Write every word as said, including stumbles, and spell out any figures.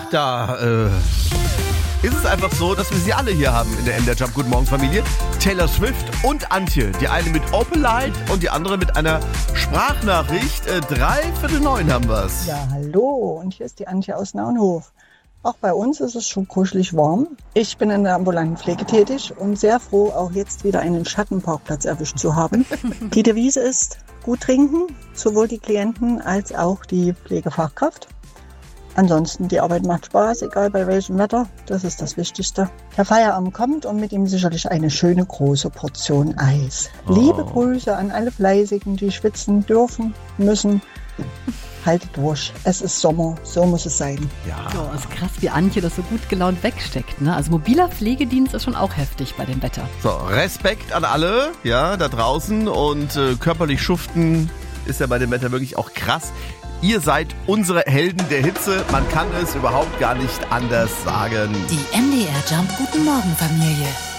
da äh, ist es einfach so, dass wir sie alle hier haben in der M D R Jump Guten Morgen Familie. Taylor Swift und Antje. Die eine mit Open Light und die andere mit einer Sprachnachricht. Äh, drei Viertel neun haben wir's. Ja, hallo. Und hier ist die Antje aus Naunhof. Auch bei uns ist es schon kuschelig warm. Ich bin in der ambulanten Pflege tätig und sehr froh, auch jetzt wieder einen Schattenparkplatz erwischt zu haben. Die Devise ist, gut trinken, sowohl die Klienten als auch die Pflegefachkraft. Ansonsten, die Arbeit macht Spaß, egal bei welchem Wetter. Das ist das Wichtigste. Der Feierabend kommt und mit ihm sicherlich eine schöne große Portion Eis. Oh. Liebe Grüße an alle Fleißigen, die schwitzen dürfen, müssen. Haltet durch. Es ist Sommer, so muss es sein. Ja. Oh, ist krass, wie Antje das so gut gelaunt wegsteckt. Ne? Also mobiler Pflegedienst ist schon auch heftig bei dem Wetter. So, Respekt an alle, ja, da draußen. Und äh, körperlich schuften ist ja bei dem Wetter wirklich auch krass. Ihr seid unsere Helden der Hitze. Man kann es überhaupt gar nicht anders sagen. Die M D R Jump Guten Morgen Familie.